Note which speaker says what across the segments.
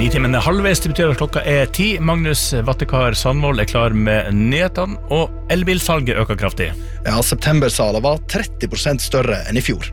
Speaker 1: Nitimen halvveis, det betyr at klokka 10. Magnus Vattekar Sandvold klar med nyhetene, og elbilsalget øker kraftig.
Speaker 2: Ja, septembersalet var 30% større enn i fjor.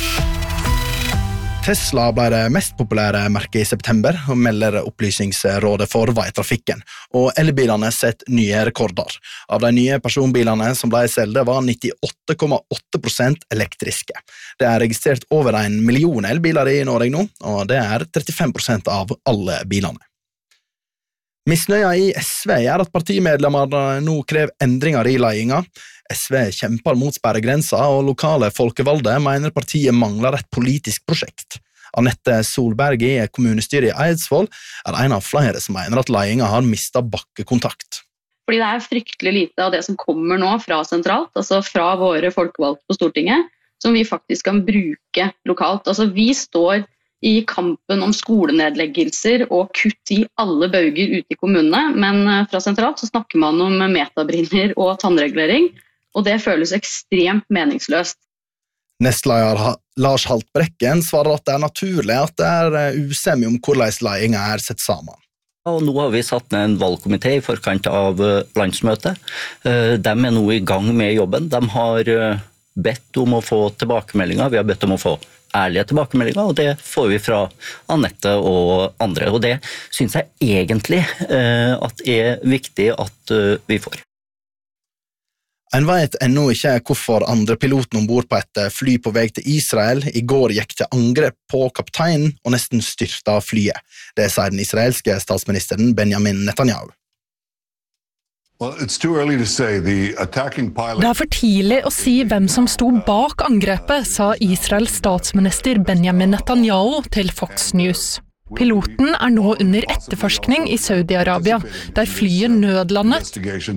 Speaker 2: Tesla ble det mest populære merket i september, og melder Opplysningsrådet for veitrafikken, og elbilene setter nye rekorder. Av de nye personbilene som ble solgt var 98,8% elektriske. Det er registrert over 1 million elbiler i Norge nå, og det er 35% av alle bilene. Misnøya i SV er at partimedlemmer nå krever endringer i ledelsen. SV kjemper mot sperregrenser, og lokale folkevalgte mener partiet mangler et politisk prosjekt. Anette Solberg i kommunestyret i Eidsvoll er en av flere som mener at ledelsen har mistet bakkekontakt.
Speaker 3: Fordi det er fryktelig lite av det som kommer nå fra sentralt, altså fra våre folkevalgte på Stortinget, som vi faktisk kan bruke lokalt. Altså vi står i kampen om skolenedleggelser og kutt i alle bauger ute i kommunene, men fra sentralt så snakker man om metabrinner og tannregulering, og det føles ekstremt meningsløst.
Speaker 2: Nestleder Lars Haltbrekken svarer at det er naturlig at det er usemje om hvordan ledelsen er sett sammen.
Speaker 4: Og nå har vi satt ned en valgkomité i forkant av landsmøtet. De er nå i gang med jobben. De har bedt om å få tilbakemeldinger. Vi har bedt om å få ærlige tilbakemeldinger, og det får vi fra Anette og andre. Og det synes jeg egentlig at er viktig at vi får.
Speaker 2: En vet ennå ikke hvorfor andre piloten ombord på et fly på vei til Israel i går gikk til angrep på kapteinen og nesten styrtet flyet. Det sier den israelske statsministeren Benjamin Netanyahu.
Speaker 5: Det er for tidlig å si hvem som sto bak angrepet, sa Israels statsminister Benjamin Netanyahu til Fox News. Piloten er nå under etterforskning i Saudi-Arabia, der flyet nødlandet.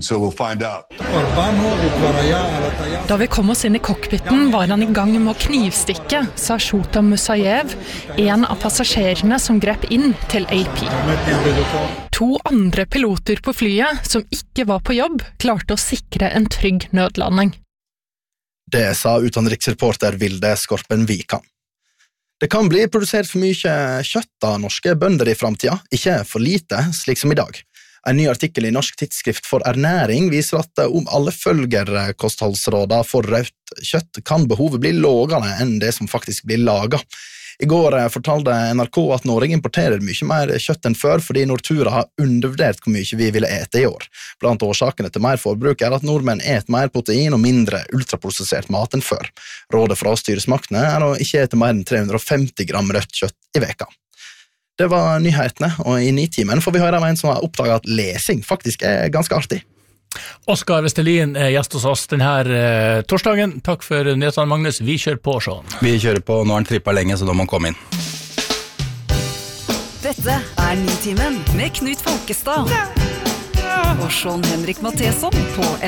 Speaker 5: Da vi kom oss inn i cockpiten, var han i gang med å knivstikke, sa Shota Musayev, en av passasjerene som grep inn til AP. 2 andre piloter på flyet, som ikke var på jobb, klarte å sikre en trygg nødlanding.
Speaker 2: Det sa utenriksreporter Vilde Skorpen Vikan. Det kan bli produsert for mye kjøtt av norske bønder i fremtiden, ikke for lite, slik som i dag. En ny artikkel i Norsk Tidsskrift for Ernæring viser at om alle følger kostholdsrådene for rødt kjøtt, kan behovet bli lavere enn det som faktisk blir laget. I går fortalte NRK at Norge importerer mye mer kjøtt enn før, fordi Nortura har undervurdert hvor mye vi ville ete i år. Blant årsakene til mer forbruk er at nordmenn et mer protein og mindre ultraprosessert mat enn før. Rådet fra styresmaktene er å ikke ete mer enn 350 gram rødt kjøtt i veka. Det var nyhetene, og i Nitimen får vi høre om en som har oppdaget at lesing faktisk er ganske artig.
Speaker 1: Oskar Vestelin gjest hos oss denne torsdagen. Takk for nyhetene, Magnus. Vi kjører på, Sean.
Speaker 6: Vi kjører på. Nå er den trippet lenge, så da må man komme inn.
Speaker 7: Dette er Nitimen med Knut Folkestad og Sean Henrik Matheson på